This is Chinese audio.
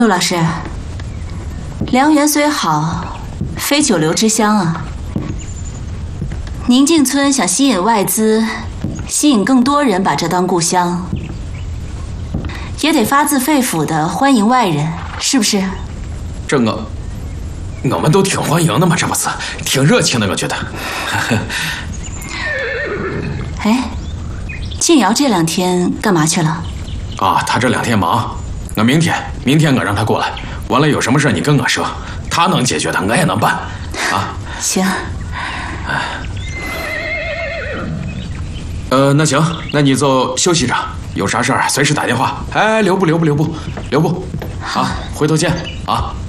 陆老师，良缘虽好，非久留之乡啊。宁静村想吸引外资，吸引更多人把这当故乡，也得发自肺腑的欢迎外人，是不是？ 这我们都挺欢迎的嘛，这不是挺热情的，我觉得。 哎，静瑶这2天干嘛去了？ 啊，他这2天忙，我明天我让他过来，完了有什么事你跟我说，他能解决的，我也能办。啊， 行。 那行，那你就休息着，有啥事儿随时打电话。哎，留步，啊，回头见啊。